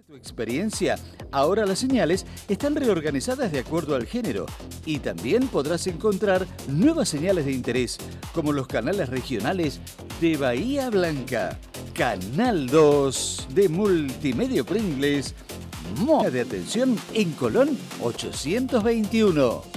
Tu experiencia, ahora las señales están reorganizadas de acuerdo al género y también podrás encontrar nuevas señales de interés, como los canales regionales de Bahía Blanca, Canal 2 de Multimedia Pringles, Moda de Atención en Colón 821.